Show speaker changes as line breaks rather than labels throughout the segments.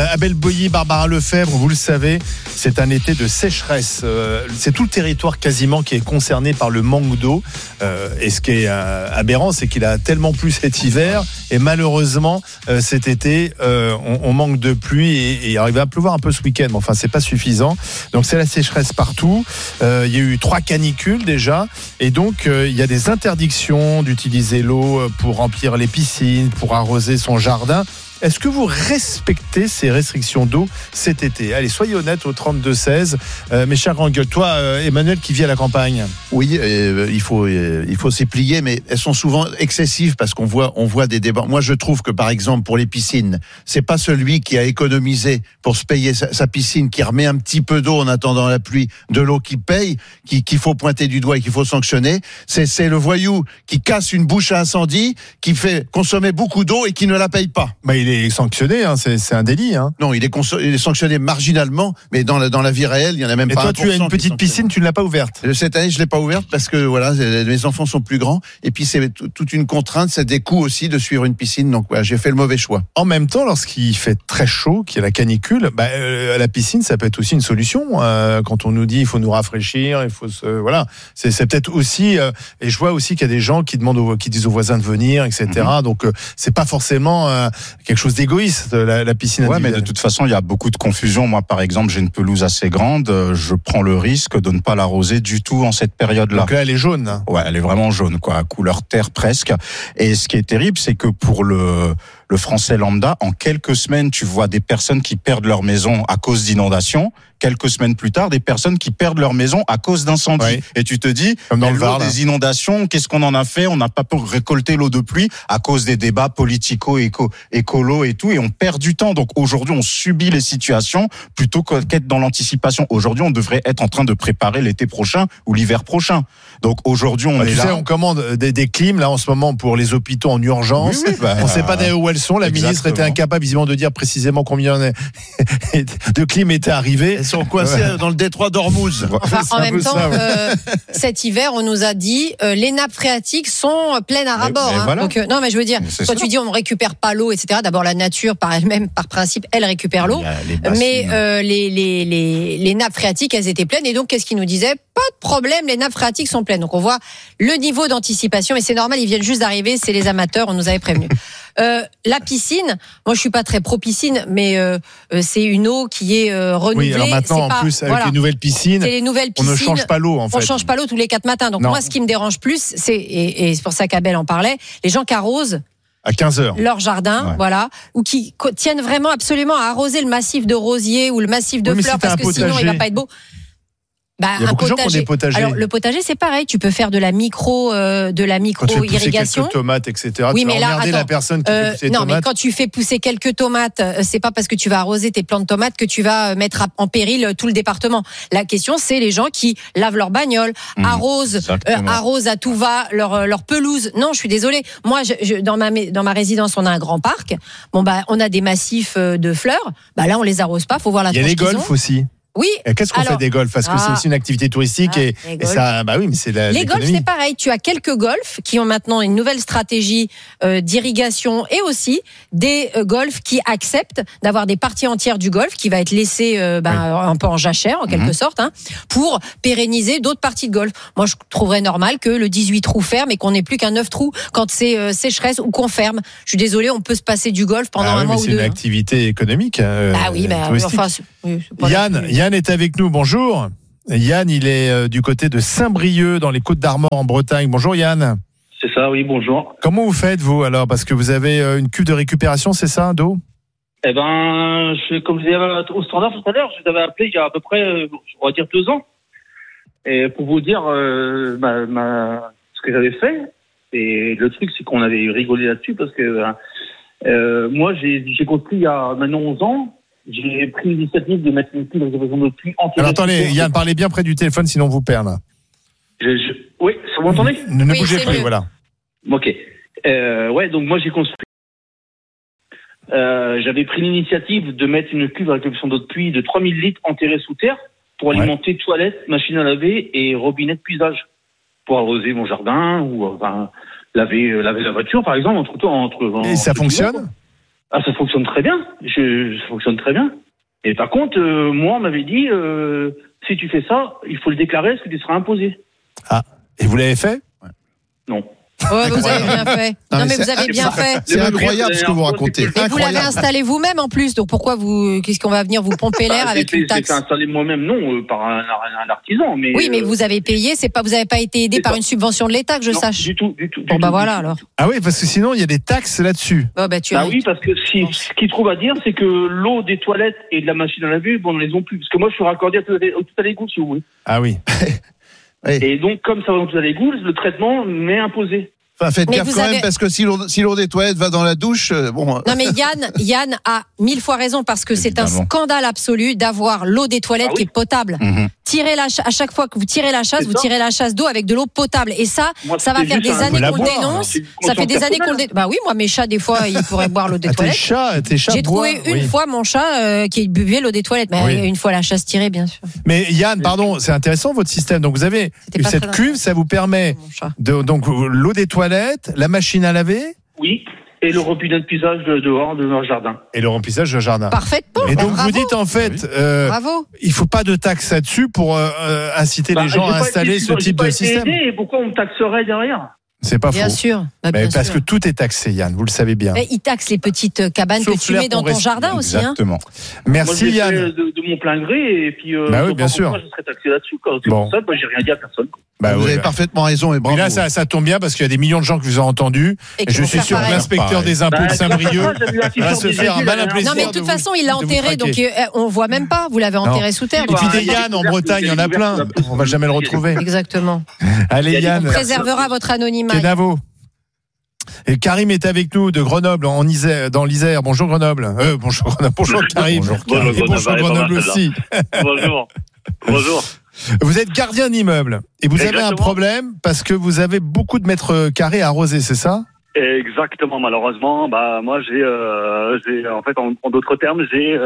Abel Boilly, Barbara Lefebvre, vous le savez, c'est un été de sécheresse. C'est tout le territoire quasiment qui est concerné par le manque d'eau. Et ce qui est aberrant, c'est qu'il a tellement plu cet hiver. Et malheureusement, cet été, on manque de pluie. Et il va pleuvoir un peu ce week-end. Mais enfin, c'est pas suffisant. Donc, c'est la sécheresse partout. Il y a eu 3 canicules déjà. Et donc, il y a des interdictions d'utiliser l'eau pour remplir les piscines, pour arroser son jardin. Est-ce que vous respectez ces restrictions d'eau cet été ? Allez, soyez honnête au 32-16. Mes chers grands gueules, toi, Emmanuel, qui vit à la campagne.
Oui, il faut s'y plier, mais elles sont souvent excessives parce qu'on voit des débats. Moi, je trouve que, par exemple, pour les piscines, c'est pas celui qui a économisé pour se payer sa piscine, qui remet un petit peu d'eau en attendant la pluie, de l'eau qui paye, qu'il faut pointer du doigt et qu'il faut sanctionner. C'est le voyou qui casse une bouche à incendie, qui fait consommer beaucoup d'eau et qui ne la paye pas.
Il est sanctionné, hein, c'est un délit. Hein.
Non, il est sanctionné marginalement, mais dans la vie réelle, il y en a même
pas. Et toi, tu as une petite piscine, tu ne l'as pas ouverte ?
Cette année, je l'ai pas ouverte parce que voilà, mes enfants sont plus grands, et puis c'est toute une contrainte, c'est des coûts aussi de suivre une piscine. Donc voilà, j'ai fait le mauvais choix. En
même temps, lorsqu'il fait très chaud, qu'il y a la canicule, la piscine, ça peut être aussi une solution. Quand on nous dit il faut nous rafraîchir, il faut voilà, c'est peut-être aussi. Et je vois aussi qu'il y a des gens qui disent aux voisins de venir, etc. Donc c'est pas forcément quelque chose d'égoïste, la piscine.
Ouais, mais de toute façon, il y a beaucoup de confusion. Moi, par exemple, j'ai une pelouse assez grande. Je prends le risque de ne pas l'arroser du tout en cette période-là.
Donc là, elle est jaune.
Ouais, elle est vraiment jaune, quoi, couleur terre presque. Et ce qui est terrible, c'est que pour le français lambda, en quelques semaines, tu vois des personnes qui perdent leur maison à cause d'inondations. Quelques semaines plus tard, des personnes qui perdent leur maison à cause d'incendies. Oui. Et tu te dis,
comme dans le Var,
des inondations, qu'est-ce qu'on en a fait ? On n'a pas pu récolter l'eau de pluie à cause des débats politico-écolo et tout, et on perd du temps. Donc aujourd'hui, on subit les situations plutôt qu'être dans l'anticipation. Aujourd'hui, on devrait être en train de préparer l'été prochain ou l'hiver prochain. Donc aujourd'hui, on est là.
On commande des clims là en ce moment pour les hôpitaux en urgence. Oui, on ne sait pas d'ailleurs où elles sont. La ministre était incapable visiblement de dire précisément combien de clims étaient arrivés.
Elles sont coincées dans le détroit d'Ormuz.
Enfin, en même temps, cet hiver, on nous a dit les nappes phréatiques sont pleines à ras-bord. Voilà. Donc non, mais je veux dire, quand tu dis on ne récupère pas l'eau, etc. D'abord, la nature par elle-même, par principe, elle récupère l'eau. Mais les nappes phréatiques, elles étaient pleines. Et donc, qu'est-ce qu'ils nous disaient ? Pas de problème, les nappes phréatiques sont pleines. Donc, on voit le niveau d'anticipation. Et c'est normal, ils viennent juste d'arriver. C'est les amateurs, on nous avait prévenu. La piscine, moi je suis pas très pro piscine, mais c'est une eau qui est renouvelée.
Oui, alors maintenant en plus avec les nouvelles piscines, on ne change pas l'eau en fait.
On change pas l'eau tous les 4 matins. Donc moi ce qui me dérange plus, et c'est pour ça qu'Abel en parlait, les gens qui arrosent
à 15h
leur jardin, voilà, ou qui tiennent vraiment absolument à arroser le massif de rosiers ou le massif de fleurs parce que sinon il va pas être beau.
Il y a beaucoup de gens qui ont des potagers.
Alors le potager c'est pareil, tu peux faire de la micro irrigation,
quelques tomates, etc.
Oui,
tu
mais
vas emmerder la personne qui fait pousser les tomates.
Mais quand tu fais pousser quelques tomates, c'est pas parce que tu vas arroser tes plants de tomates que tu vas mettre en péril tout le département. La question c'est les gens qui lavent leur bagnole, arrosent à tout va leur pelouse. Non, je suis désolée. Moi, dans ma résidence, on a un grand parc. Bon on a des massifs de fleurs. Là, on les arrose pas. Faut voir la tronche.
Il y a les golfs aussi.
Oui.
Qu'est-ce qu'on fait des golfs ? Parce que c'est aussi une activité touristique et ça, oui, mais c'est
les golfs, c'est pareil. Tu as quelques golfs qui ont maintenant une nouvelle stratégie d'irrigation et aussi des golfs qui acceptent d'avoir des parties entières du golf qui va être laissé un peu en jachère en quelque sorte, pour pérenniser d'autres parties de golf. Moi, je trouverais normal que le 18 trous ferme et qu'on n'ait plus qu'un 9 trous quand c'est sécheresse ou qu'on ferme. Je suis désolée, on peut se passer du golf pendant un mois ou deux.
C'est une activité économique. Yann est avec nous, bonjour. Yann, il est du côté de Saint-Brieuc, dans les Côtes-d'Armor, en Bretagne. Bonjour Yann.
C'est ça, oui, bonjour.
Comment vous faites, vous, alors ? Parce que vous avez une cuve de récupération, c'est ça, d'eau ?
Comme je disais au standard tout à l'heure, je vous avais appelé il y a à peu près, on va dire 2 ans. Et pour vous dire ce que j'avais fait. Et le truc, c'est qu'on avait rigolé là-dessus parce que moi, j'ai construit il y a maintenant 11 ans. J'ai pris l'initiative de mettre une cuve de réservation de pluie entière.
Alors attendez, Yann, parlez bien près du téléphone, sinon on vous perd là.
Oui, vous m'entendez ?
Ne bougez plus, voilà.
Ok. Donc moi j'ai construit. J'avais pris l'initiative de mettre une cuve à récupération d'eau de pluie de 3000 litres enterrée sous terre pour alimenter toilettes, machine à laver et robinet de puisage pour arroser mon jardin ou laver la voiture par exemple entre
et ça fonctionne ?
Ah, ça fonctionne très bien. Ça fonctionne très bien. Et par contre, moi, on m'avait dit, si tu fais ça, il faut le déclarer parce que tu seras imposé.
Ah, et vous l'avez fait ?
Non.
Ouais, vous avez bien fait. Non, mais vous avez bien fait.
C'est incroyable ce que vous racontez.
Et vous l'avez installé vous-même en plus, donc pourquoi qu'est-ce qu'on va venir vous pomper l'air avec une taxe ?
J'ai installé moi-même, non, par un artisan. Mais
oui, mais vous avez payé, vous n'avez pas été aidé par une subvention de l'État, que je sache.
Du tout.
Bon, bah voilà alors.
Ah oui, parce que sinon, il y a des taxes là-dessus.
Oh, bah,
oui, parce que ce qu'ils trouvent à dire, c'est que l'eau des toilettes et de la machine à laver, on ne les ont plus. Parce que moi, je suis raccordé tout à l'égout, si vous voulez.
Ah oui.
Et donc, comme ça va tout à l'égout, le traitement m'est imposé.
Enfin, faites gaffe quand même, parce que si l'eau des toilettes va dans la douche, bon.
Non, mais Yann a 1000 fois raison, parce que c'est un scandale absolu d'avoir l'eau des toilettes qui est potable. À chaque fois que vous tirez la chasse, vous tirez la chasse d'eau avec de l'eau potable. Et ça va faire des années qu'on le dénonce. Ça fait des années qu'on le dénonce. Bah oui, moi, mes chats, des fois, ils pourraient boire l'eau des toilettes.
Tes chats
J'ai trouvé une fois mon chat qui buvait l'eau des toilettes. Mais une fois la chasse tirée, bien sûr.
Mais Yann, pardon, c'est intéressant votre système. Donc vous avez cette cuve, ça vous permet donc l'eau des toilettes, la machine à laver.
Oui. Et le remplissage dehors de leur jardin.
Et le remplissage de jardin.
Parfaitement.
Et donc vous dites en fait,
bravo.
Il faut pas de taxe là-dessus pour inciter les gens à installer ce type de système.
Et pourquoi on me taxerait derrière ?
C'est pas
bien
faux.
Sûr.
Parce que tout est taxé, Yann, vous le savez bien.
Mais ils taxent les petites cabanes que tu mets dans ton jardin aussi.
Exactement.
Merci,
moi,
Yann.
De mon plein gré, et puis
oui, bien sûr.
Moi, je serais taxé là-dessus. C'est pour ça que moi, j'ai rien dit à personne.
Vous avez parfaitement raison, et bravo.
Mais là, ça tombe bien parce qu'il y a des millions de gens qui vous ont entendu. Et je suis sûr que l'inspecteur des impôts de Saint-Brieuc va se faire un malin plaisir.
Non, mais de toute façon, il l'a enterré, donc on voit même pas. Vous l'avez enterré sous terre.
Et puis des Yann en Bretagne, il y en a plein. On va jamais le retrouver.
Exactement.
Allez, Yann.
On préservera votre anonymat.
Kenavo. Et Karim est avec nous de Grenoble, dans l'Isère. Bonjour Grenoble. Bonjour Karim. Bonjour Grenoble aussi.
Bonjour.
Vous êtes gardien d'immeuble et vous avez un problème parce que vous avez beaucoup de mètres carrés arrosés, c'est ça ?
Exactement, malheureusement. Moi, j'ai en fait, en d'autres termes, j'ai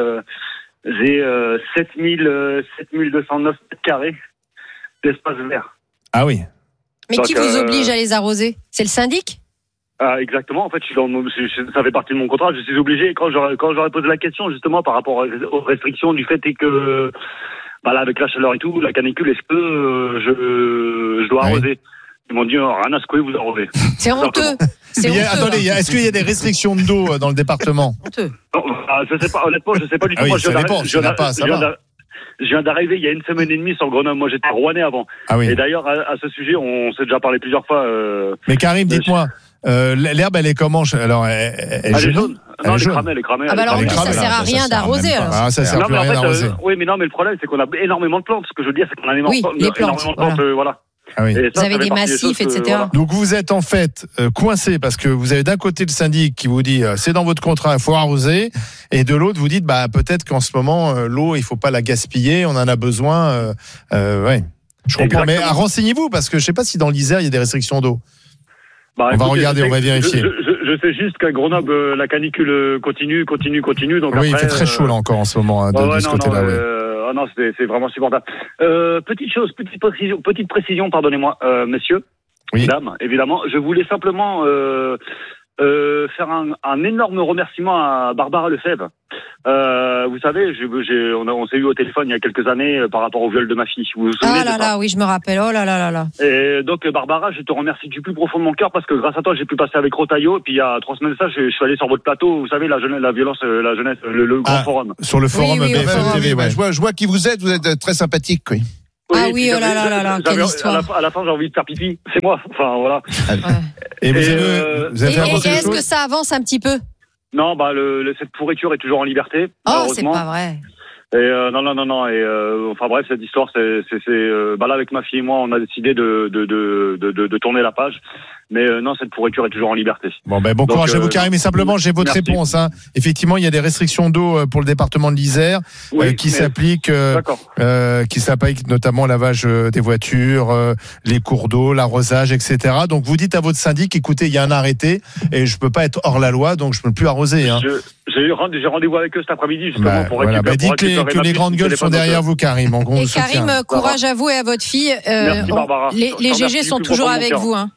7209 mètres carrés d'espace vert.
Ah oui.
Mais qui vous oblige à les arroser ? C'est le syndic ?
Exactement. En fait, ça fait partie de mon contrat. Je suis obligé. Quand j'aurais posé la question, justement, par rapport aux restrictions du fait que, là, avec la chaleur et tout, la canicule, est-ce que je dois arroser ? Ils m'ont dit, rien à secouer, vous arrosez.
C'est honteux.
Attendez, est-ce qu'il y a des restrictions de dos dans le département ?
Honteux.
Non, je sais pas, honnêtement, je sais pas du tout.
Ah oui,
moi,
ça dépend.
Je viens d'arriver il y a une semaine et demie sur Grenoble. Moi, j'étais rouennais avant.
Ah oui.
Et d'ailleurs, à ce sujet, on s'est déjà parlé plusieurs fois.
Mais Karim, dites-moi, l'herbe, elle est comment ? Alors, elle est jaune.
Non, elle est cramée.
Ah bah alors, ça sert à rien d'arroser.
Ah, ça sert plus à rien d'arroser.
Oui, mais le problème, c'est qu'on a énormément de plantes. Ce que je veux dire, c'est qu'on a énormément de plantes. Voilà.
Ah oui.
Vous avez des massifs, etc.
Voilà.
Donc vous êtes en fait coincé parce que vous avez d'un côté le syndic qui vous dit c'est dans votre contrat, il faut arroser, et de l'autre vous dites peut-être qu'en ce moment l'eau il faut pas la gaspiller, on en a besoin. Ouais, je comprends. Mais renseignez-vous parce que je sais pas si dans l'Isère il y a des restrictions d'eau.
On
va regarder, on va vérifier.
Je sais juste qu'à Grenoble la canicule continue. Donc
oui,
après,
il fait très chaud là encore en ce moment de ce côté-là.
Non, c'est vraiment supportable. Petite précision, pardonnez-moi, messieurs, dames, évidemment. Je voulais simplement faire un énorme remerciement à Barbara Lefebvre. Vous savez, on s'est eu au téléphone il y a quelques années par rapport au viol de ma fille. Vous vous souvenez de ça ?
Oui, je me rappelle. Oh là là.
Et donc, Barbara, je te remercie du plus profond de mon cœur parce que grâce à toi, j'ai pu passer avec Rotaillot. Et puis, il y a 3 semaines de ça, je suis allé sur votre plateau. Vous savez, la violence, la jeunesse, le grand forum.
Sur le forum BFM TV, ouais.
Je vois qui vous êtes très sympathique, oui.
Oui, oh là, quelle histoire.
À la fin, j'ai envie de faire pipi. C'est moi. Enfin, voilà.
Et vous avez avancé
est-ce que ça avance un petit peu ?
Non, cette pourriture est toujours en liberté.
Oh, c'est pas vrai.
Et non. Et enfin bref, cette histoire, là avec ma fille et moi, on a décidé de tourner la page. Mais non, cette pourriture est toujours en liberté.
Bon courage à vous, Karim. Mais simplement, j'ai votre réponse. Effectivement, il y a des restrictions d'eau pour le département de l'Isère qui s'appliquent notamment au lavage des voitures, les cours d'eau, l'arrosage, etc. Donc vous dites à votre syndic, écoutez, il y a un arrêté et je peux pas être hors la loi, donc je peux plus arroser.
J'ai rendez-vous avec eux cet après-midi justement pour récupérer.
Dites que les grandes gueules sont derrière vous, Karim.
Et Karim, courage à vous et à votre fille.
Merci, Barbara.
Les GG sont toujours avec vous.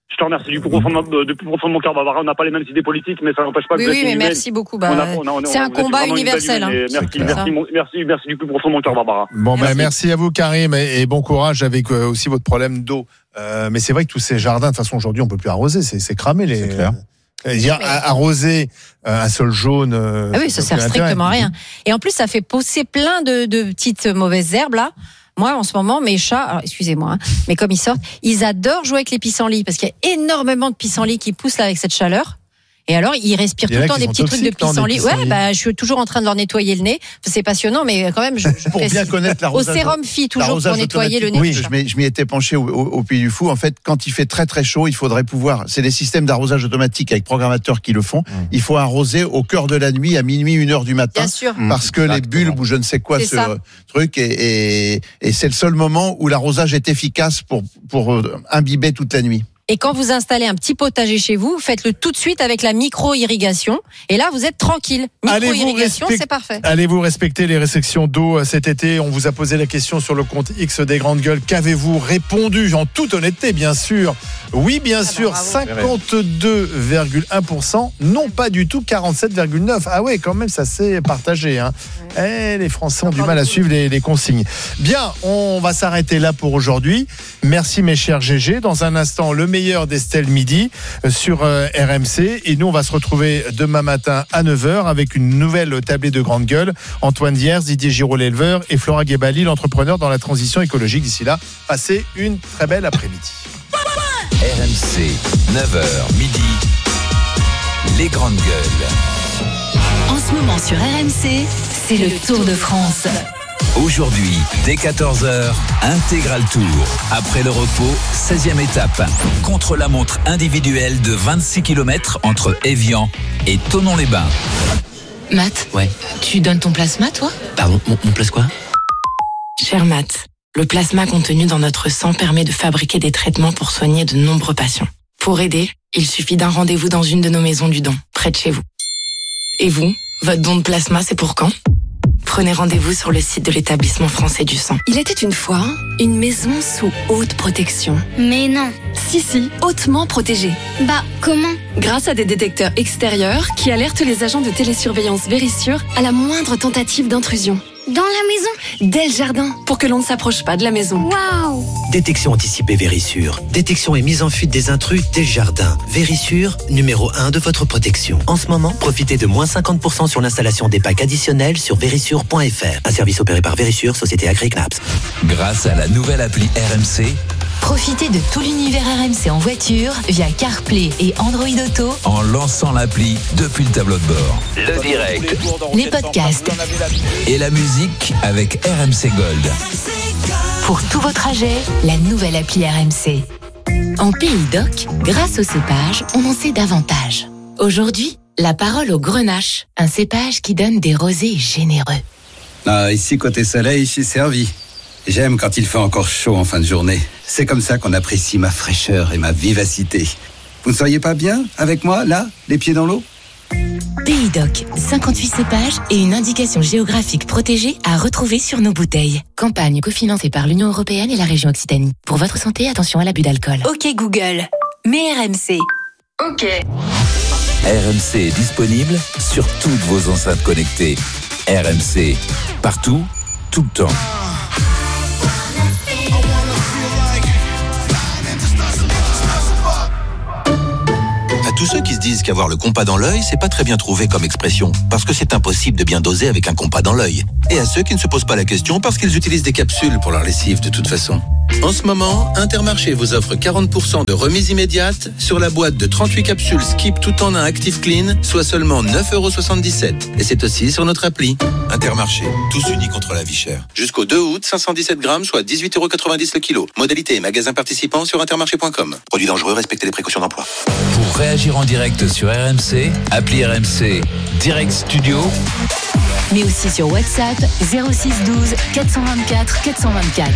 Je te remercie du plus profond de mon cœur, Barbara. On n'a pas les mêmes idées politiques, mais ça n'empêche pas que
oui, mais merci beaucoup. C'est un combat universel.
Merci du plus profond de mon cœur, Barbara.
Bon, merci à vous, Karim, et bon courage avec aussi votre problème d'eau. Mais c'est vrai que tous ces jardins, de toute façon, aujourd'hui, on peut plus arroser. C'est cramé, les. C'est clair. Arroser un sol jaune.
Oui, ça sert strictement à rien. Et en plus, ça fait pousser plein de petites mauvaises herbes là. Moi, en ce moment, mes chats, alors, excusez-moi, mais comme ils sortent, ils adorent jouer avec les pissenlits parce qu'il y a énormément de pissenlits qui poussent là avec cette chaleur. Et alors, ils respirent tout le temps des petits trucs de pissenlit. Ouais, je suis toujours en train de leur nettoyer le nez. C'est passionnant, mais quand même, je
pour bien connaître l'arrosage.
Au sérum Phi, toujours pour nettoyer le nez.
Oui, je m'y étais penché au Puy du Fou. En fait, quand il fait très très chaud, il faudrait pouvoir. C'est des systèmes d'arrosage automatique avec programmateurs qui le font. Il faut arroser au cœur de la nuit, à minuit, 1h du matin.
Bien sûr.
Parce que les bulbes ou je ne sais quoi, ce truc, et c'est le seul moment où l'arrosage est efficace pour imbiber toute la nuit.
Et quand vous installez un petit potager chez vous, faites-le tout de suite avec la micro-irrigation. Et là, vous êtes tranquille. Micro-irrigation, c'est parfait.
Allez-vous respecter les restrictions d'eau cet été? On vous a posé la question sur le compte X des Grandes Gueules. Qu'avez-vous répondu? En toute honnêteté, bien sûr. Oui, bien sûr, 52,1%. Non, pas du tout, 47,9%. Ah ouais, quand même, ça s'est partagé. Les Français ont du mal à suivre les consignes. Bien, on va s'arrêter là pour aujourd'hui. Merci mes chers GG. Dans un instant, le meilleur d'Estelle Midi sur RMC. Et nous, on va se retrouver demain matin à 9h avec une nouvelle tablée de Grande Gueule. Antoine Diers, Didier Giraud, l'éleveur, et Flora Guébali, l'entrepreneur dans la transition écologique. D'ici là, passez une très belle après-midi.
RMC, 9h midi, les Grandes Gueules.
En ce moment sur RMC, c'est le Tour de France.
Aujourd'hui, dès 14h, Intégral Tour. Après le repos, 16e étape. Contre-la-montre individuelle de 26 km entre Évian et Thonon-les-Bains.
Matt,
ouais.
Tu donnes ton plasma, toi?
Pardon, mon place quoi?
Cher Matt, le plasma contenu dans notre sang permet de fabriquer des traitements pour soigner de nombreux patients. Pour aider, il suffit d'un rendez-vous dans une de nos maisons du don, près de chez vous. Et vous, votre don de plasma, c'est pour quand? Prenez rendez-vous sur le site de l'établissement français du sang. Il était une fois une maison sous haute protection.
Mais non.
Si, hautement protégée.
Bah, comment?
Grâce à des détecteurs extérieurs qui alertent les agents de télésurveillance Vérissure à la moindre tentative d'intrusion.
Dans la maison?
Dès le jardin, pour que l'on ne s'approche pas de la maison.
Waouh!
Détection anticipée Vérissure. Détection et mise en fuite des intrus dès le jardin. Vérissure, numéro 1 de votre protection. En ce moment, profitez de moins 50% sur l'installation des packs additionnels sur vérissure.fr. Un service opéré par Vérissure, société Agri-Knaps.
Grâce à la nouvelle appli RMC,
profitez de tout l'univers RMC en voiture via CarPlay et Android Auto
en lançant l'appli depuis le tableau de bord. Le direct,
les podcasts
et la musique avec RMC Gold.
Pour tous vos trajets, la nouvelle appli RMC. En Pays d'Oc, grâce au cépage, on en sait davantage. Aujourd'hui, la parole au Grenache, un cépage qui donne des rosés généreux.
Ici, côté soleil, je suis servi. J'aime quand il fait encore chaud en fin de journée. C'est comme ça qu'on apprécie ma fraîcheur et ma vivacité. Vous ne seriez pas bien avec moi, là, les pieds dans l'eau?
Pays d'Oc, 58 cépages et une indication géographique protégée à retrouver sur nos bouteilles. Campagne cofinancée par l'Union européenne et la région Occitanie. Pour votre santé, attention à l'abus d'alcool.
Ok Google, mets RMC.
Ok.
RMC est disponible sur toutes vos enceintes connectées. RMC, partout, tout le temps.
À tous ceux qui se disent qu'avoir le compas dans l'œil, c'est pas très bien trouvé comme expression, parce que c'est impossible de bien doser avec un compas dans l'œil. Et à ceux qui ne se posent pas la question parce qu'ils utilisent des capsules pour leur lessive de toute façon. En ce moment, Intermarché vous offre 40% de remise immédiate sur la boîte de 38 capsules Skip tout en un Active Clean, soit seulement 9,77 €. Et c'est aussi sur notre appli. Intermarché, tous unis contre la vie chère. Jusqu'au 2 août, 517 grammes, soit 18,90 € le kilo. Modalité et magasin participant sur intermarché.com. Produit dangereux, respectez les précautions d'emploi.
Pour réagir en direct sur RMC, appli RMC Direct Studio.
Mais aussi sur WhatsApp 06 12 424 424.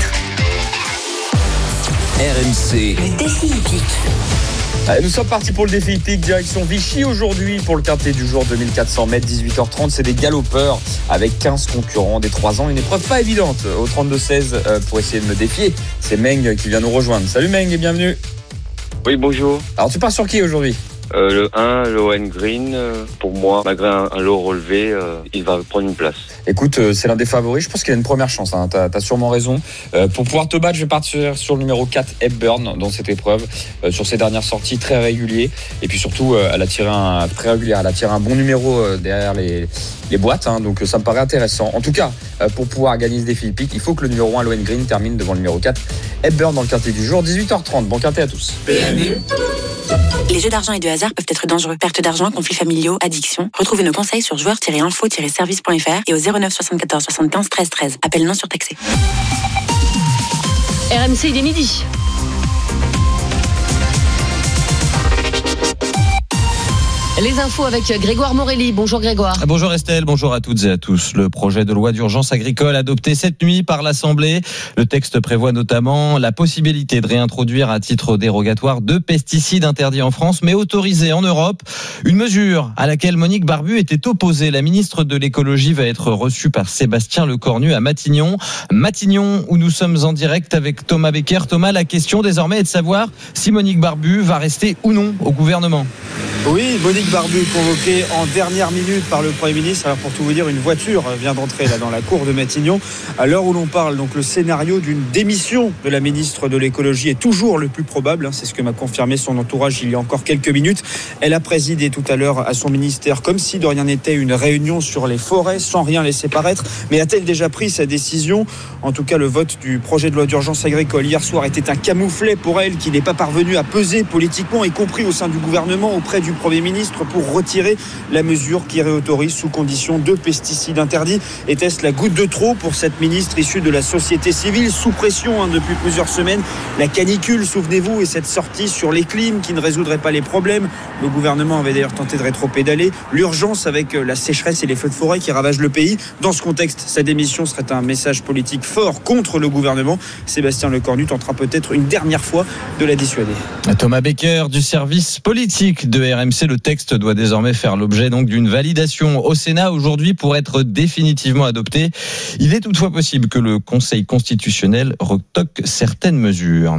RMC.
Le défi hippique.
Allez, nous sommes partis pour le défi hippique, direction Vichy aujourd'hui pour le quintet du jour 2400 mètres, 18h30. C'est des galopeurs avec 15 concurrents des 3 ans. Une épreuve pas évidente au 32-16 pour essayer de me défier. C'est Meng qui vient nous rejoindre. Salut Meng et bienvenue.
Oui, bonjour.
Alors tu pars sur qui aujourd'hui ?
Le 1, Lohengrin, pour moi, malgré un lot relevé, il va prendre une place.
Écoute, c'est l'un des favoris. Je pense qu'il a une première chance. Hein. T'as sûrement raison. Pour pouvoir te battre, je vais partir sur le numéro 4, Hepburn, dans cette épreuve. Sur ses dernières sorties, très régulier. Et puis surtout, elle a tiré très régulière. Elle a tiré un bon numéro derrière les boîtes. Hein. Donc ça me paraît intéressant. En tout cas, pour pouvoir gagner ce défi hippique, il faut que le numéro 1, Lohengrin, termine devant le numéro 4, Hepburn, dans le quintet du jour. 18h30. Bon quintet à tous.
Les jeux d'argent et de hasard peuvent être dangereux. Perte d'argent, conflits familiaux, addiction. Retrouvez nos conseils sur joueurs-info-service.fr et au 09 74 75 13 13. Appel non surtaxé.
RMC, il est midi. Les infos avec Grégoire Morelli. Bonjour Grégoire.
Bonjour Estelle, bonjour à toutes et à tous. Le projet de loi d'urgence agricole adopté cette nuit par l'Assemblée. Le texte prévoit notamment la possibilité de réintroduire à titre dérogatoire 2 pesticides interdits en France mais autorisés en Europe. Une mesure à laquelle Monique Barbu était opposée. La ministre de l'écologie va être reçue par Sébastien Lecornu à Matignon. Matignon où nous sommes en direct avec Thomas Becker. Thomas, la question désormais est de savoir si Monique Barbu va rester ou non au gouvernement.
Oui, Monique Barbu convoquée en dernière minute par le Premier ministre. Alors pour tout vous dire, une voiture vient d'entrer là dans la cour de Matignon. À l'heure où l'on parle, donc le scénario d'une démission de la ministre de l'écologie est toujours le plus probable. C'est ce que m'a confirmé son entourage il y a encore quelques minutes. Elle a présidé tout à l'heure à son ministère comme si de rien n'était une réunion sur les forêts sans rien laisser paraître. Mais a-t-elle déjà pris sa décision ? En tout cas, le vote du projet de loi d'urgence agricole hier soir était un camouflet pour elle qui n'est pas parvenue à peser politiquement, y compris au sein du gouvernement auprès du Premier ministre pour retirer la mesure qui réautorise sous condition 2 pesticides interdits. Était-ce la goutte de trop pour cette ministre issue de la société civile sous pression depuis plusieurs semaines ? La canicule, souvenez-vous, et cette sortie sur les clims qui ne résoudrait pas les problèmes. Le gouvernement avait d'ailleurs tenté de rétro-pédaler. L'urgence avec la sécheresse et les feux de forêt qui ravagent le pays. Dans ce contexte, sa démission serait un message politique fort contre le gouvernement. Sébastien Lecornu tentera peut-être une dernière fois de la dissuader.
Thomas Becker du service politique de RMC. Le texte doit désormais faire l'objet donc d'une validation au Sénat aujourd'hui pour être définitivement adopté. Il est toutefois possible que le Conseil constitutionnel retoque certaines mesures.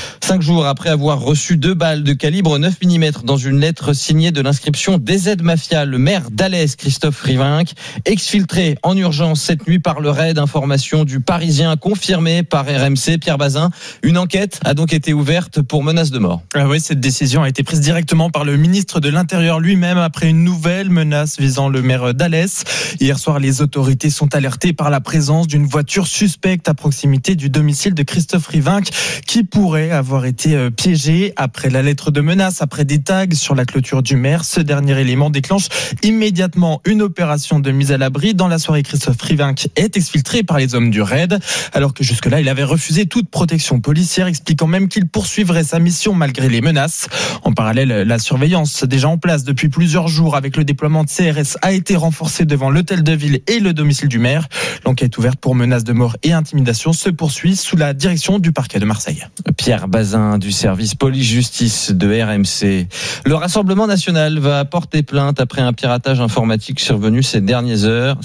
5 jours après avoir reçu 2 balles de calibre 9 mm dans une lettre signée de l'inscription DZ Mafia, le maire d'Alès, Christophe Rivinc, exfiltré en urgence cette nuit par le raid. Information du Parisien confirmée par RMC. Pierre Bazin, une enquête a donc été ouverte pour menace de mort.
Oui, cette décision a été prise directement par le ministre de l'Intérieur lui-même après une nouvelle menace visant le maire d'Alès. Hier soir, les autorités sont alertées par la présence d'une voiture suspecte à proximité du domicile de Christophe Rivinc qui pourrait avoir été piégée. Après la lettre de menace, après des tags sur la clôture du maire, ce dernier élément déclenche immédiatement une opération de mise à l'abri. Dans la soirée, Christophe Rivinc est exfiltré par les hommes du raid, alors que jusque-là, il avait refusé toute protection policière, expliquant même qu'il poursuivrait sa mission malgré les menaces. En parallèle, la surveillance déjà en place depuis plusieurs jours avec le déploiement de CRS a été renforcée devant l'hôtel de ville et le domicile du maire. L'enquête ouverte pour menaces de mort et intimidation se poursuit sous la direction du parquet de Marseille.
Pierre Bazin du service police-justice de RMC. Le Rassemblement national va porter plainte après un piratage informatique survenu ces dernières heures.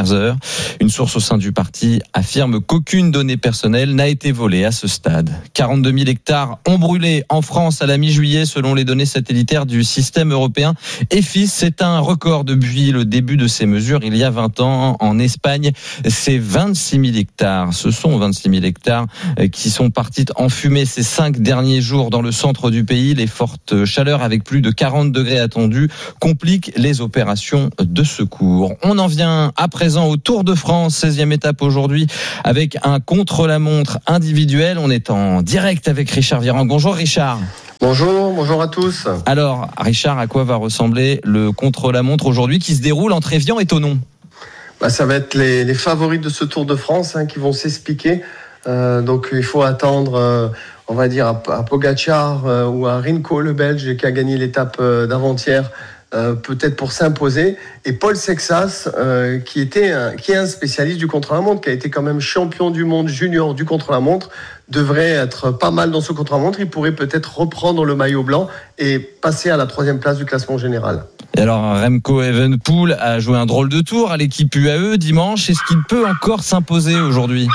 Une source au sein du parti affirme qu'aucune donnée personnelle n'a été volée à ce stade. 42 000 hectares ont brûlé en France à la mi-juillet selon les données satellitaires du système européen EFIS. C'est un record depuis le début de ces mesures il y a 20 ans. En Espagne, c'est 26 000 hectares. Ce sont 26 000 hectares qui sont partis en fumée ces 5 derniers jours dans le centre du pays. Les fortes chaleurs avec plus de 40 degrés attendus compliquent les opérations de secours. On en vient à présent au Tour de France, 16e étape aujourd'hui avec un contre-la-montre individuel. On est en direct avec Richard Virenque. Bonjour Richard.
Bonjour à tous.
Alors Richard, à quoi va ressembler le contre-la-montre aujourd'hui qui se déroule entre Évian et Thonon ?
Ça va être les favoris de ce Tour de France qui vont s'expliquer. Donc il faut attendre, on va dire, à Pogacar ou à Rinko, le Belge, qui a gagné l'étape d'avant-hier, peut-être pour s'imposer. Et Paul Sexas, qui est un spécialiste du contre-la-montre, qui a été quand même champion du monde junior du contre-la-montre, devrait être pas mal dans ce contre-la-montre. Il pourrait peut-être reprendre le maillot blanc et passer à la 3e place du classement général.
Et alors Remco Evenepoel a joué un drôle de tour à l'équipe UAE dimanche. Est-ce qu'il peut encore s'imposer aujourd'hui ?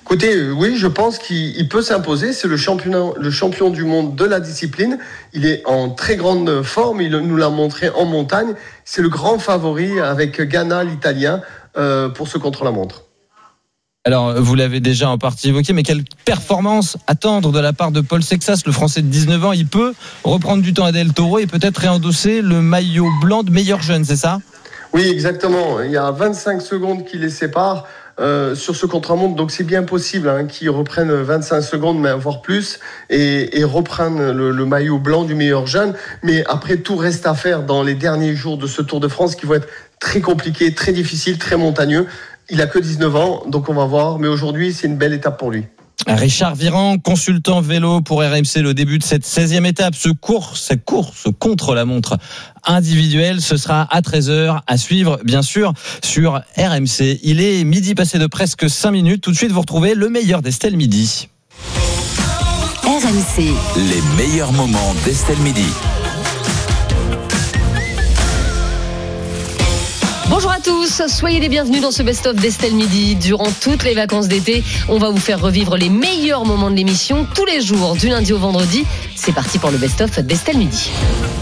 Écoutez, oui, je pense qu'il peut s'imposer. C'est le champion du monde de la discipline. Il est en très grande forme. Il nous l'a montré en montagne. C'est le grand favori avec Ganna, l'Italien, pour ce contre-la-montre.
Alors, vous l'avez déjà en partie évoqué, mais quelle performance attendre de la part de Paul Sexas, le Français de 19 ans? Il peut reprendre du temps à Del Toro et peut-être réendosser le maillot blanc de meilleur jeune, c'est ça?
Oui, exactement. Il y a 25 secondes qui les séparent sur ce contre-la-montre, donc c'est bien possible qu'ils reprennent 25 secondes, mais voire plus, et reprennent le maillot blanc du meilleur jeune. Mais après, tout reste à faire dans les derniers jours de ce Tour de France qui vont être très compliqués, très difficiles, très montagneux. Il a que 19 ans, donc on va voir. Mais aujourd'hui, c'est une belle étape pour lui.
Richard Viran, consultant vélo pour RMC, le début de cette 16e étape. Cette course contre la montre individuelle, ce sera à 13h à suivre, bien sûr, sur RMC. Il est midi passé de presque 5 minutes. Tout de suite, vous retrouvez le meilleur d'Estelle Midi.
RMC. Les meilleurs moments d'Estelle Midi.
Bonjour à tous, soyez les bienvenus dans ce best-of d'Estelle Midi. Durant toutes les vacances d'été, on va vous faire revivre les meilleurs moments de l'émission tous les jours, du lundi au vendredi. C'est parti pour le best-of d'Estelle Midi.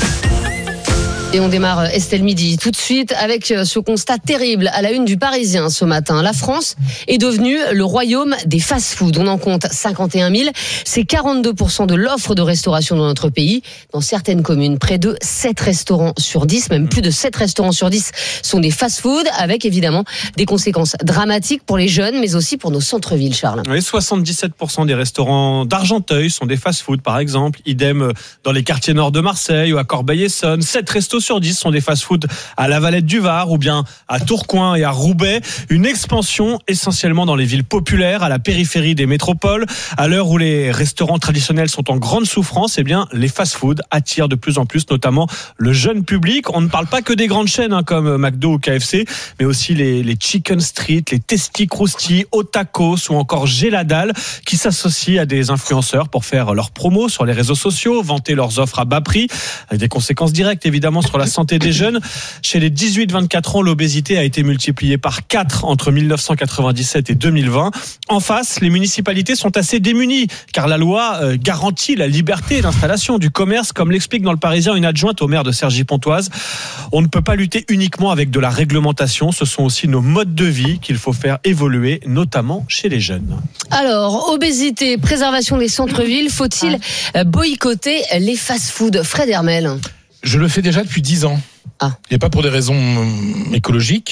Et on démarre Estelle Midi tout de suite avec ce constat terrible à la une du Parisien ce matin. La France est devenue le royaume des fast-foods. On en compte 51 000. C'est 42% de l'offre de restauration dans notre pays. Dans certaines communes, près de 7 restaurants sur 10, même plus de 7 restaurants sur 10 sont des fast-foods, avec évidemment des conséquences dramatiques pour les jeunes, mais aussi pour nos centres-villes, Charles.
Oui, 77% des restaurants d'Argenteuil sont des fast-foods, par exemple. Idem dans les quartiers nord de Marseille ou à Corbeil-Essonnes. 7 restos sur 10 sont des fast-foods à la Valette du Var ou bien à Tourcoing et à Roubaix. Une expansion essentiellement dans les villes populaires, à la périphérie des métropoles. À l'heure où les restaurants traditionnels sont en grande souffrance, eh bien, les fast-foods attirent de plus en plus, notamment le jeune public. On ne parle pas que des grandes chaînes comme McDo ou KFC, mais aussi les Chicken Street, les Testi Crousti, Otacos ou encore Géladal qui s'associent à des influenceurs pour faire leurs promos sur les réseaux sociaux, vanter leurs offres à bas prix, avec des conséquences directes évidemment sur la santé des jeunes. Chez les 18-24 ans, l'obésité a été multipliée par 4 entre 1997 et 2020. En face, les municipalités sont assez démunies, car la loi garantit la liberté d'installation du commerce, comme l'explique dans le Parisien une adjointe au maire de Cergy-Pontoise. On ne peut pas lutter uniquement avec de la réglementation, ce sont aussi nos modes de vie qu'il faut faire évoluer, notamment chez les jeunes.
Alors, obésité, préservation des centres-villes, faut-il boycotter les fast-foods? Fred Hermel.
Je le fais déjà depuis 10 ans. Et pas pour des raisons économiques,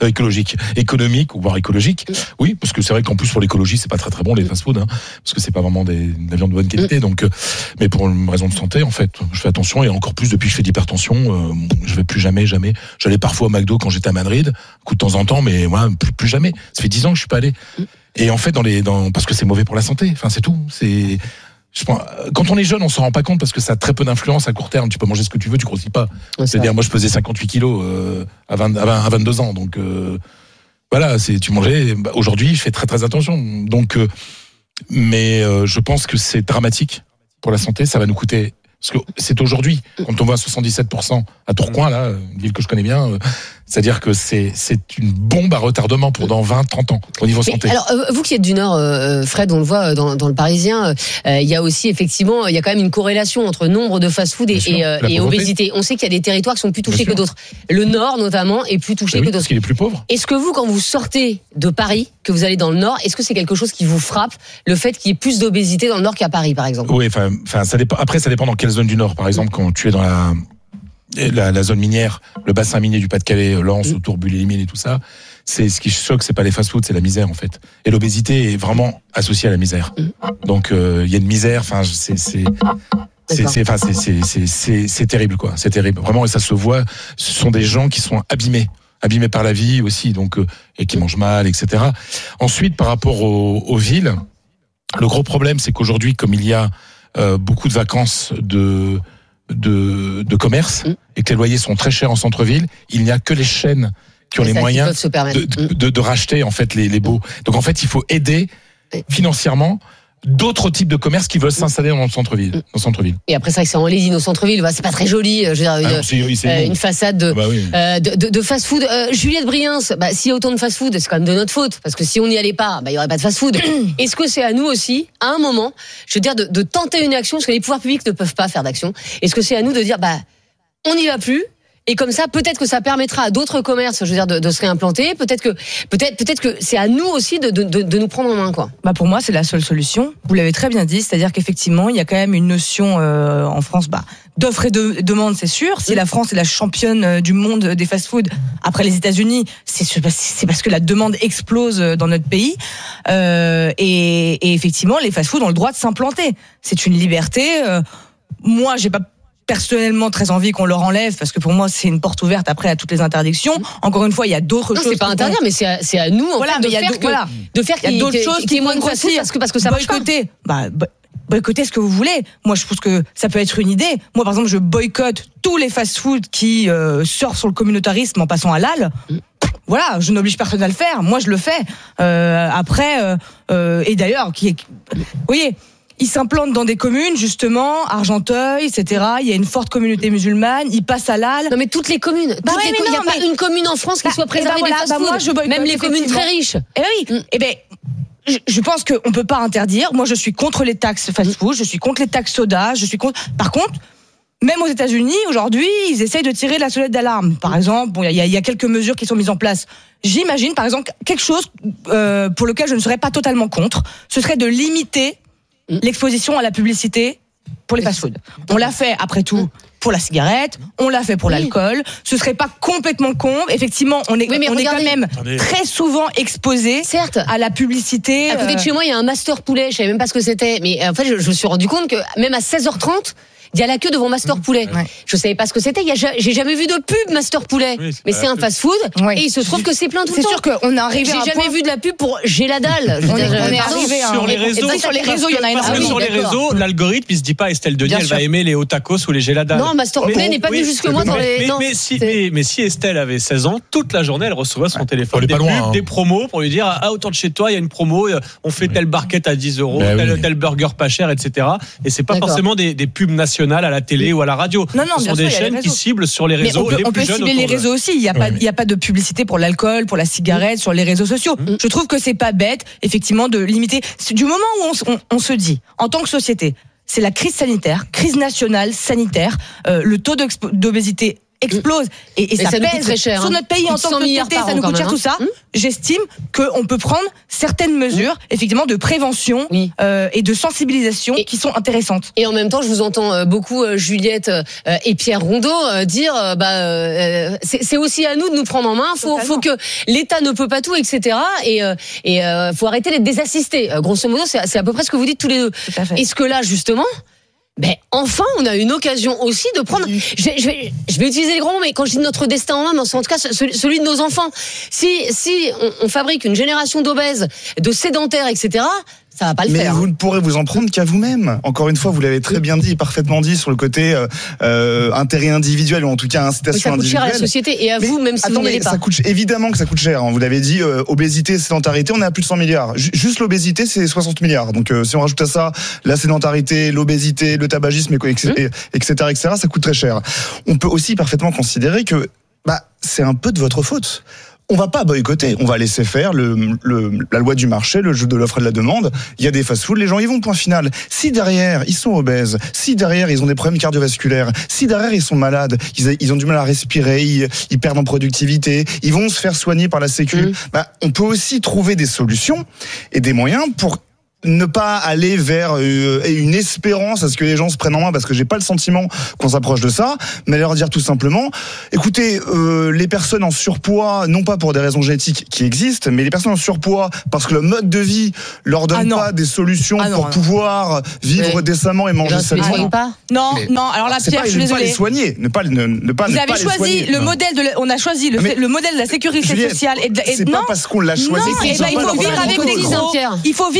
ou voire écologiques. Oui, parce que c'est vrai qu'en plus pour l'écologie, c'est pas très très bon les fast-foods, parce que c'est pas vraiment de la viande de bonne qualité. Donc, mais pour une raison de santé, en fait, je fais attention et encore plus depuis que je fais de l'hypertension, je vais plus jamais. J'allais parfois au McDo quand j'étais à Madrid, coup de temps en temps, mais moi plus jamais. Ça fait 10 ans que je suis pas allé. Et en fait, parce que c'est mauvais pour la santé. Enfin, c'est tout. Quand on est jeune, on s'en rend pas compte parce que ça a très peu d'influence à court terme. Tu peux manger ce que tu veux, tu grossis pas. C'est-à-dire, moi, je pesais 58 kilos à 22 ans. Donc, voilà, tu mangeais. Aujourd'hui, je fais très, très attention. Donc, mais je pense que c'est dramatique pour la santé. Ça va nous coûter. Parce que c'est aujourd'hui, quand on voit 77% à Tourcoing, là, une ville que je connais bien, c'est-à-dire que c'est une bombe à retardement pour dans 20-30 ans au niveau santé.
Alors, vous qui êtes du Nord, Fred, on le voit dans le Parisien, il y a aussi effectivement, il y a quand même une corrélation entre nombre de fast-food et obésité. On sait qu'il y a des territoires qui sont plus touchés que d'autres. Le Nord, notamment, est plus touché que d'autres.
Parce qu'il est plus pauvre.
Est-ce que vous, quand vous sortez de Paris, que vous allez dans le Nord, est-ce que c'est quelque chose qui vous frappe, le fait qu'il y ait plus d'obésité dans le Nord qu'à Paris, par exemple?
Oui, enfin, ça dépend. Après, ça dépend dans quelle zone du Nord. Par exemple, quand tu es dans la zone minière, le bassin minier du Pas-de-Calais, Lens, autour Bulle-les-Mines et tout ça, c'est ce qui choque, c'est pas les fast-foods, c'est la misère en fait. Et l'obésité est vraiment associée à la misère. Donc il y a une misère. Enfin, c'est terrible quoi. C'est terrible vraiment et ça se voit. Ce sont des gens qui sont abîmés par la vie aussi, donc et qui mangent mal, etc. Ensuite, par rapport aux villes, le gros problème, c'est qu'aujourd'hui, comme il y a beaucoup de vacances de commerce et que les loyers sont très chers en centre-ville, il n'y a que les chaînes qui ont les moyens de racheter en fait les baux. Donc en fait, il faut aider financièrement d'autres types de commerces qui veulent s'installer dans le centre-ville.
Et après, c'est vrai que c'est en lésine au centre-ville. C'est pas très joli. Je veux dire, une façade de fast-food. Juliette Briens, s'il y a autant de fast-food, c'est quand même de notre faute. Parce que si on n'y allait pas, il y aurait pas de fast-food. Est-ce que c'est à nous aussi, à un moment, je veux dire, de tenter une action, parce que les pouvoirs publics ne peuvent pas faire d'action. Est-ce que c'est à nous de dire, on n'y va plus? Et comme ça, peut-être que ça permettra à d'autres commerces, je veux dire, de se réimplanter. Peut-être que c'est à nous aussi de nous prendre en main, quoi.
Pour moi, c'est la seule solution. Vous l'avez très bien dit, c'est-à-dire qu'effectivement, il y a quand même une notion en France, d'offre et de demande, c'est sûr. Si la France est la championne du monde des fast-foods après les États-Unis, c'est parce que la demande explose dans notre pays. Et effectivement, les fast-foods ont le droit de s'implanter. C'est une liberté. Moi, j'ai pas personnellement très envie qu'on leur enlève, parce que pour moi c'est une porte ouverte après à toutes les interdictions. Encore une fois, il y a d'autres choses.
C'est pas interdire, mais c'est à nous de faire qu'il y a d'autres choses qui est moins facile parce que ça marche pas.
Boycottez ce que vous voulez. Moi, je pense que ça peut être une idée. Moi, par exemple, je boycotte tous les fast-foods qui surfent sur le communautarisme en passant à l'AL. Voilà, je n'oblige personne à le faire. Moi, je le fais. Et d'ailleurs, vous voyez, ils s'implantent dans des communes, justement, Argenteuil, etc. Il y a une forte communauté musulmane. Ils passent à l'AL.
Non, mais toutes les communes. Il n'y a pas une commune en France qui soit préservée des fast-foods. Même les communes très riches.
Je pense qu'on peut pas interdire. Moi, je suis contre les taxes fast-food. Je suis contre les taxes soda. Je suis contre. Par contre, même aux États-Unis, aujourd'hui, ils essayent de tirer la sonnette d'alarme. Par exemple, il y a quelques mesures qui sont mises en place. J'imagine, par exemple, quelque chose pour lequel je ne serais pas totalement contre. Ce serait de limiter l'exposition à la publicité pour les fast-foods. On l'a fait, après tout, pour la cigarette, on l'a fait pour l'alcool. Ce serait pas complètement con. Effectivement, on est quand même très souvent exposé à la publicité.
À côté de chez moi, il y a un Master Poulet. Je savais même pas ce que c'était. Mais en fait, je me suis rendu compte que même à 16h30, il y a la queue devant Master Poulet. Je savais pas ce que c'était. J'ai jamais vu de pub Master Poulet. Mais c'est un fast-food. Et il se trouve que c'est plein tout le temps.
C'est sûr qu'on est arrivé.
J'ai jamais vu de la pub pour J'ai la dalle.
On est arrivé
sur les réseaux.
Sur les réseaux, il y en a énormément.
Sur les réseaux, l'algorithme, il se dit pas Estelle Denis, elle va aimer les hauts tacos ou les J'ai la dalle.
Non, Master Poulet n'est pas venu jusque moi dans les.
Mais si Estelle avait 16 ans, toute la journée, elle recevait son téléphone des promos pour lui dire autour de chez toi, il y a une promo, on fait telle barquette à 10 euros, tel burger pas cher, etc. Et c'est pas forcément des pubs nationales à la télé ou à la radio. Ce sont des chaînes qui ciblent sur les réseaux les plus jeunes.
On peut cibler les réseaux aussi. Il y a pas de publicité pour l'alcool, pour la cigarette sur les réseaux sociaux. Je trouve que c'est pas bête, effectivement, de limiter. Du moment où on se dit, en tant que société, c'est la crise sanitaire, crise nationale sanitaire, le taux d'obésité explose et ça pèse
très cher,
sur notre pays en tant que société, ça nous coûte cher tout ça. J'estime qu'on peut prendre certaines mesures effectivement de prévention et de sensibilisation qui sont intéressantes.
Et en même temps, je vous entends beaucoup Juliette et Pierre Rondeau dire c'est aussi à nous de nous prendre en main. Faut que l'État ne peut pas tout, etc. Et faut arrêter d'être des assistés. Grosso modo, c'est à peu près ce que vous dites tous les deux. Est-ce que là justement, enfin, on a une occasion aussi de prendre. Je vais utiliser les grands mots, mais quand je dis notre destin en main, mais en tout cas celui de nos enfants. Si on fabrique une génération d'obèses, de sédentaires, etc., ça va pas le faire.
Mais vous ne pourrez vous en prendre qu'à vous-même. Encore une fois, vous l'avez très bien dit, parfaitement dit, sur le côté intérêt individuel, ou en tout cas incitation individuelle.
Ça coûte cher à la société et à vous, même si vous n'allez pas.
Évidemment que ça coûte cher. Vous l'avez dit, obésité, sédentarité, on est à plus de 100 milliards. Juste l'obésité, c'est 60 milliards. Donc si on rajoute à ça la sédentarité, l'obésité, le tabagisme, etc., ça coûte très cher. On peut aussi parfaitement considérer que c'est un peu de votre faute. On va pas boycotter, on va laisser faire la loi du marché, le jeu de l'offre et de la demande. Il y a des fast-foods, les gens y vont, point final. Si derrière, ils sont obèses, si derrière, ils ont des problèmes cardiovasculaires, si derrière, ils sont malades, ils ont du mal à respirer, ils perdent en productivité, ils vont se faire soigner par la Sécu, on peut aussi trouver des solutions et des moyens pour ne pas aller vers une espérance à ce que les gens se prennent en main, parce que j'ai pas le sentiment qu'on s'approche de ça, mais leur dire tout simplement, écoutez, les personnes en surpoids, non pas pour des raisons génétiques qui existent, mais les personnes en surpoids parce que le mode de vie leur donne pas des solutions pour pouvoir vivre décemment et manger sainement.
Non, alors là, Pierre, je suis désolée.
Ne pas les soigner, ne pas
Vous avez choisi le modèle on a choisi le modèle de la sécurité sociale
c'est pas parce qu'on l'a choisi.
Il faut vivre avec les gros. Il faut vivre avec les gros.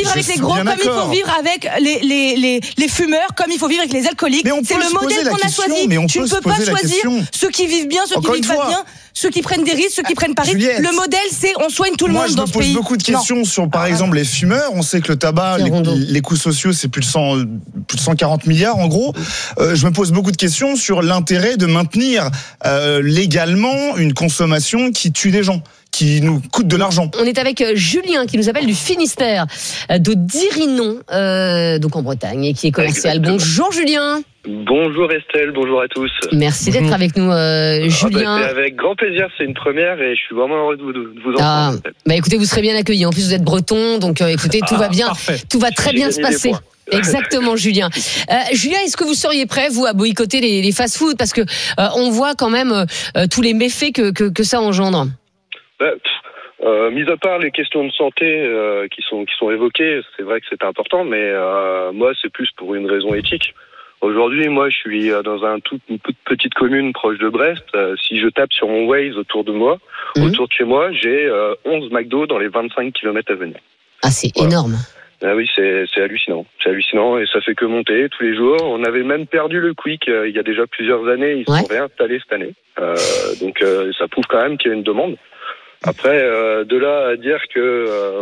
gros, comme il faut vivre avec les fumeurs, comme il faut vivre avec les alcooliques. C'est le modèle qu'on a choisi. Tu ne peux pas choisir ceux qui vivent bien, ceux qui vivent pas bien, ceux qui prennent des risques, ceux qui prennent pas risques. Le modèle, c'est on soigne tout le monde dans ce pays.
Moi, je me pose beaucoup de questions sur, par exemple, les fumeurs. On sait que le tabac, les coûts sociaux, c'est plus de 140 milliards, en gros. Je me pose beaucoup de questions sur l'intérêt de maintenir légalement une consommation qui tue des gens, qui nous coûte de l'argent.
On est avec Julien qui nous appelle du Finistère, de Dirinon, donc en Bretagne, et qui est commercial.
Exactement.
Bonjour Julien.
Bonjour Estelle, bonjour à tous.
Merci d'être avec nous Julien.
C'est avec grand plaisir, c'est une première et je suis vraiment heureux de vous entendre.
Écoutez, vous serez bien accueillis. En plus vous êtes breton, donc écoutez, tout va bien,
parfait.
Tout va très bien se passer. Exactement, Julien. Julien, est-ce que vous seriez prêt, vous, à boycotter les fast-foods, parce que on voit quand même tous les méfaits que ça engendre?
Mis à part les questions de santé qui sont évoquées, c'est vrai que c'est important, mais moi c'est plus pour une raison éthique. Aujourd'hui, moi je suis dans une toute petite commune proche de Brest. Si je tape sur mon Waze autour de moi, autour de chez moi, j'ai 11 McDo dans les 25 km à venir.
Ah, c'est énorme.
Ah oui, c'est hallucinant. C'est hallucinant et ça fait que monter tous les jours. On avait même perdu le Quick il y a déjà plusieurs années. Ils sont réinstallés cette année. Donc ça prouve quand même qu'il y a une demande. Après, de là à dire que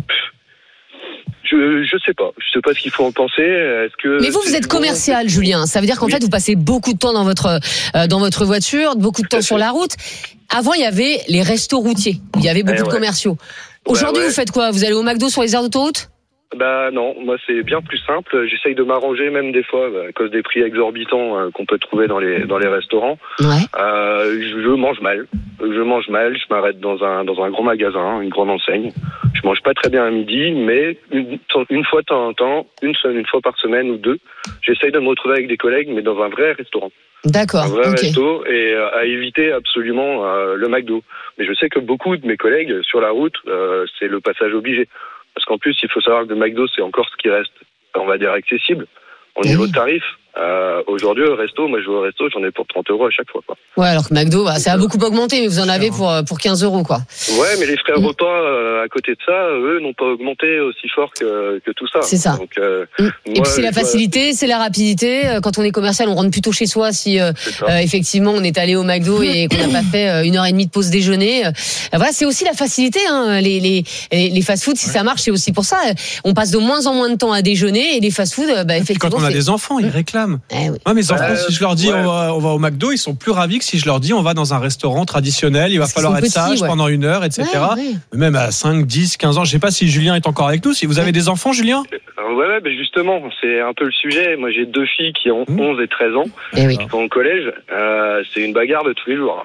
je sais pas ce qu'il faut en penser.
Mais vous êtes commercial, Julien. Ça veut dire qu'en fait, vous passez beaucoup de temps dans votre voiture, beaucoup de temps sur la route. Avant, il y avait les restos routiers. Il y avait beaucoup de commerciaux. Aujourd'hui, vous faites quoi? Vous allez au McDo sur les aires d'autoroute?
Non, moi c'est bien plus simple. J'essaye de m'arranger même des fois à cause des prix exorbitants qu'on peut trouver dans les restaurants. Je mange mal. Je m'arrête dans un grand magasin, une grande enseigne. Je mange pas très bien à midi, mais une fois de temps en temps, une fois par semaine ou deux, j'essaye de me retrouver avec des collègues, mais dans un vrai restaurant.
D'accord.
Un vrai resto et à éviter absolument le McDo. Mais je sais que beaucoup de mes collègues sur la route, c'est le passage obligé. Parce qu'en plus, il faut savoir que le McDo, c'est encore ce qui reste, on va dire, accessible au niveau de tarif. Aujourd'hui, au resto, moi je vais au resto, j'en ai pour 30 € à chaque fois.
Ouais, alors que McDo, ça a beaucoup augmenté, mais vous en avez pour 15 €, quoi.
Ouais, mais les frais repas, à côté de ça, eux, n'ont pas augmenté aussi fort que tout ça.
C'est ça.
Donc,
et puis c'est la facilité, c'est la rapidité. Quand on est commercial, on rentre plutôt chez soi si effectivement on est allé au McDo et qu'on n'a pas fait 1h30 de pause déjeuner. Voilà, c'est aussi la facilité. Les fast-foods, si ça marche, c'est aussi pour ça. On passe de moins en moins de temps à déjeuner et les fast-foods, effectivement.
Quand on a des enfants, ils réclament. Moi, mes enfants, si je leur dis on va au McDo, ils sont plus ravis que si je leur dis on va dans un restaurant traditionnel, il va falloir être sage pendant 1 heure, etc. Même à 5, 10, 15 ans, je sais pas si Julien est encore avec nous. Si vous avez des enfants, Julien?
Ouais, justement, c'est un peu le sujet. Moi, j'ai 2 filles qui ont 11 et 13 ans, qui sont au collège. C'est une bagarre de tous les jours.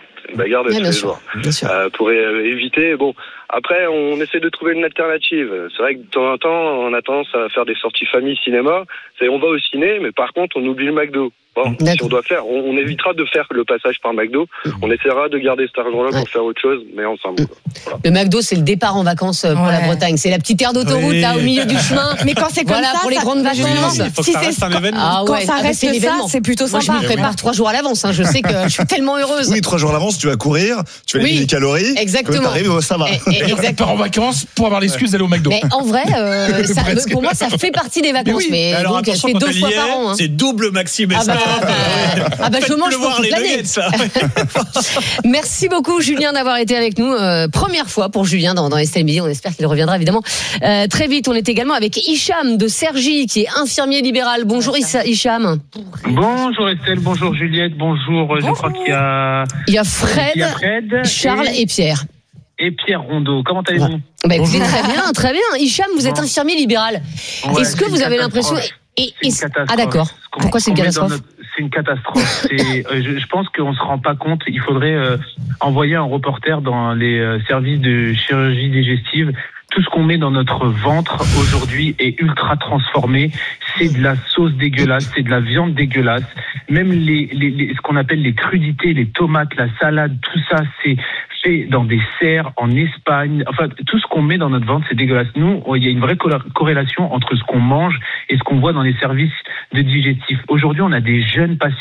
Pour éviter. Bon, après, on essaie de trouver une alternative. C'est vrai que de temps en temps, on a tendance à faire des sorties famille cinéma. On va au ciné, mais par contre, on oublie le McDo. Bon, si on doit faire, on évitera de faire le passage par McDo. On essaiera de garder cet argent-là pour faire autre chose, mais ensemble. Voilà.
Le McDo, c'est le départ en vacances pour la Bretagne. C'est la petite aire d'autoroute là au milieu du chemin.
Mais quand c'est comme ça,
pour les grandes vacances.
Il faut que ça reste un événement.
Quand ça reste ça, c'est plutôt sympa.
Moi, je me prépare 3 jours à l'avance. Je sais que je suis tellement heureuse.
Oui, 3 jours à l'avance, tu vas courir, tu vas éliminer les calories.
Exactement.
Ça va.
On part en vacances pour avoir l'excuse d'aller au McDo.
Mais en vrai, pour moi, ça fait partie des vacances. Mais
alors
donc, c'est 2 fois par an.
C'est double Maxime.
Je mange pour toute l'année. Merci beaucoup Julien d'avoir été avec nous. Première fois pour Julien dans Estelle Midi. On espère qu'il reviendra évidemment très vite. On est également avec Hicham de Cergy qui est infirmier libéral. Bonjour Hicham.
Bonjour Estelle, bonjour Juliette, bonjour. Je crois qu'il y a...
Il y a Fred, Charles et Pierre.
Et Pierre Rondeau. Comment allez-vous?
Écoutez, très bien. Hicham, vous êtes infirmier libéral. Est-ce que vous avez l'impression... Ah d'accord. Pourquoi c'est une catastrophe?
C'est une catastrophe. Je pense qu'on se rend pas compte. Il faudrait envoyer un reporter dans les services de chirurgie digestive. Tout ce qu'on met dans notre ventre aujourd'hui est ultra transformé. C'est de la sauce dégueulasse, c'est de la viande dégueulasse. Même ce qu'on appelle les crudités, les tomates, la salade, tout ça, c'est fait dans des serres en Espagne. Enfin, tout ce qu'on met dans notre ventre, c'est dégueulasse. Nous, il y a une vraie corrélation entre ce qu'on mange et ce qu'on voit dans les services de digestif. Aujourd'hui, on a des jeunes patients